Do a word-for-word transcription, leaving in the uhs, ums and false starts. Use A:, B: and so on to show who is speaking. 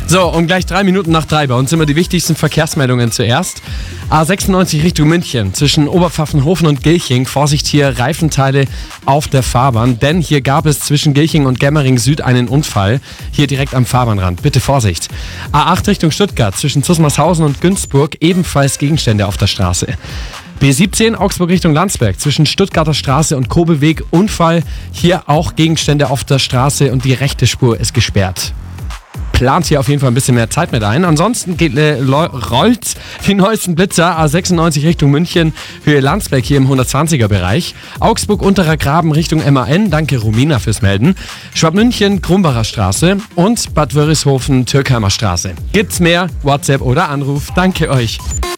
A: So, um gleich drei Minuten nach drei. Bei uns immer die wichtigsten Verkehrsmeldungen zuerst. A sechsundneunzig Richtung München zwischen Oberpfaffenhofen und Gilching. Vorsicht hier, Reifenteile auf der Fahrbahn. Denn hier gab es zwischen Gilching und Gemmering Süd einen Unfall. Hier direkt am Fahrbahnrand. Bitte Vorsicht. A acht Richtung Stuttgart zwischen Zusmarshausen und Günzburg. Ebenfalls Gegenstände auf der Straße. B siebzehn Augsburg Richtung Landsberg zwischen Stuttgarter Straße und Kobelweg. Unfall. Hier auch Gegenstände auf der Straße und die rechte Spur ist gesperrt. Plant hier auf jeden Fall ein bisschen mehr Zeit mit ein. Ansonsten geht, äh, rollt die neuesten Blitzer. A sechsundneunzig Richtung München, Höhe Landsberg hier im hundertzwanziger Bereich. Augsburg Unterer Graben Richtung M A N. Danke Romina fürs Melden. Schwabmünchen Krumbacher Straße und Bad Wörishofen Türkheimer Straße. Gibt's mehr? WhatsApp oder Anruf. Danke euch.